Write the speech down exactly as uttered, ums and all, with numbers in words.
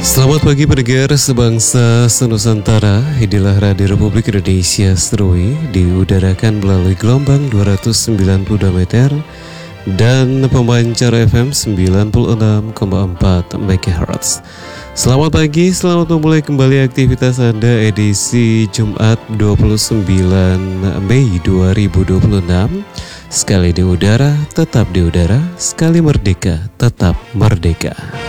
Selamat pagi pendengar sebangsa senusantara. Inilah Radio Republik Indonesia Seruwi, diudarakan melalui gelombang dua ratus sembilan puluh dua meter dan pemancar F M sembilan puluh enam koma empat megahertz. Selamat pagi, selamat memulai kembali aktivitas Anda edisi Jumat dua puluh sembilan Mei dua ribu dua puluh enam. Sekali di udara, tetap di udara. Sekali merdeka, tetap merdeka.